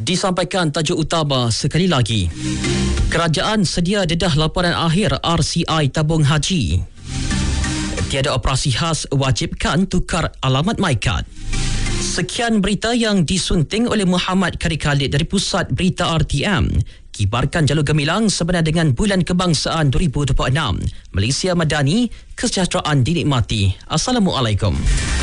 Disampaikan tajuk utama sekali lagi. Kerajaan sedia dedah laporan akhir RCI tabung haji. Tiada operasi khas wajibkan tukar alamat MyKad. Sekian berita yang disunting oleh Muhammad Kari Khalid dari Pusat Berita RTM. Kibarkan jalur gemilang sebenar dengan Bulan Kebangsaan 2026. Malaysia Madani, kesejahteraan dinikmati. Assalamualaikum.